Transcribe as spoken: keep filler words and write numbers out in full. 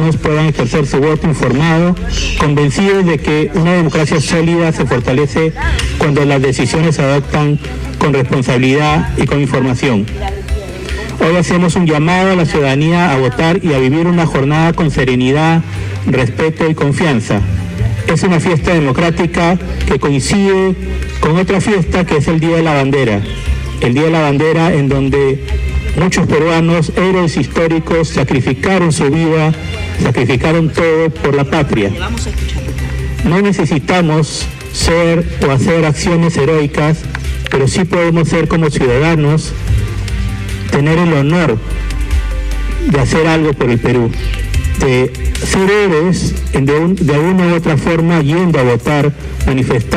ciudadanos puedan ejercer su voto informado, convencidos de que una democracia sólida se fortalece cuando las decisiones se adoptan con responsabilidad y con información. Hoy hacemos un llamado a la ciudadanía a votar y a vivir una jornada con serenidad, respeto y confianza. Es una fiesta democrática que coincide con otra fiesta que es el Día de la Bandera. El Día de la Bandera en donde muchos peruanos, héroes históricos, sacrificaron su vida, sacrificaron todo por la patria. No necesitamos ser o hacer acciones heroicas, pero sí podemos ser como ciudadanos, tener el honor de hacer algo por el Perú, de ser héroes de, un, de una u otra forma yendo a votar, manifestando